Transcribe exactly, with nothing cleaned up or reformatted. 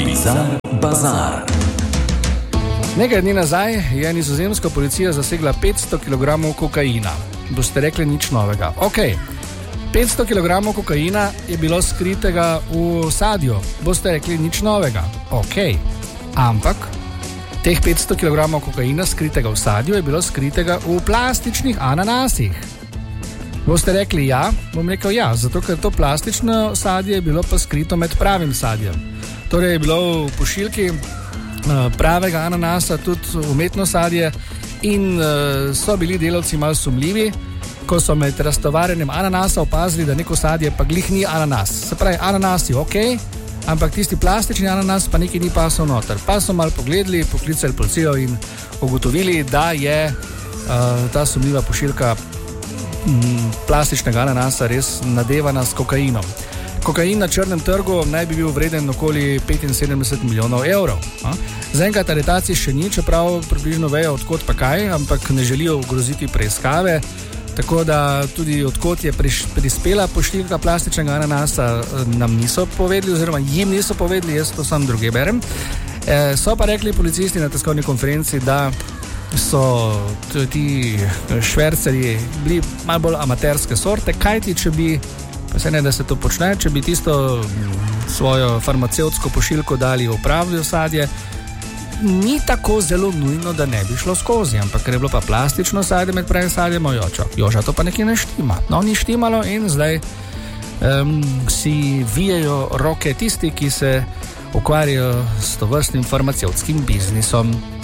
Bizar Bazar. Nekaj dni nazaj je nizozemska policija zasegla petsto kilogramov kokaina. Boste rekli nič novega. Ok, petsto kilogramov kokaina je bilo skritega v sadju. Boste rekli nič novega. Ok, ampak teh petsto kilogramov kokaina skritega v sadju je bilo skritega v plastičnih ananasih. Boste rekli ja, bom rekel ja, zato ker to plastično sadje je bilo pa skrito med pravim sadjem. Torej je bilo v pošiljki pravega ananasa tudi umetno sadje in so bili delavci malo sumljivi, ko so med raztovarjanjem ananasa opazili, da neko sadje pa glih ni ananas. Se pravi, ananas je ok, ampak tisti plastični ananas pa nekaj ni pasal noter. Pa so malo pogledali, poklicali policijo in ugotovili, da je uh, ta sumljiva pošiljka m, plastičnega ananasa res nadevana s kokainom. Kokain na črnem trgu naj bi bil vreden okoli petinsedemdeset milijonov evrov. Zaenkrat aretacij še ni, čeprav približno vejo odkot pa kaj, ampak ne želijo ogroziti preiskave, tako da tudi odkot je prispela pošiljka plastičnega ananasa nam niso povedali, oziroma jim niso povedali, jaz to sam druge berem. E, so pa rekli policisti na tiskovni konferenci, da so ti švercerji bili malo bolj amaterske sorte, kajti če bi pa se ne, da se to počne, če bi tisto svojo farmacevtsko pošiljko dali v pravljo sadje, ni tako zelo nujno, da ne bi šlo skozi, ampak ker je bilo pa plastično sadje med pravim sadjem, ojočo, joža, to pa nekaj ne štima. No, ni štimalo in zdaj um, si vijejo roke tisti, ki se ukvarjajo s tovrstnim farmacevtskim biznisom.